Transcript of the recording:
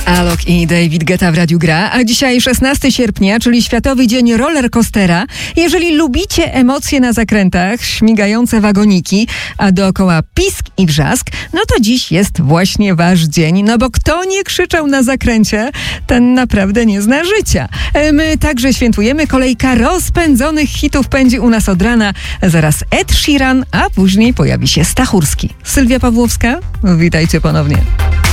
Alok i David Guetta w Radiu Gra, a dzisiaj 16 sierpnia, czyli Światowy Dzień Rollercoastera. Jeżeli lubicie emocje na zakrętach, śmigające wagoniki, a dookoła pisk i wrzask, no to dziś jest właśnie wasz dzień, no bo kto nie krzyczał na zakręcie, ten naprawdę nie zna życia. My także świętujemy, kolejka rozpędzonych hitów pędzi u nas od rana, zaraz Ed Sheeran, a później pojawi się Stachurski. Sylwia Pawłowska, witajcie ponownie.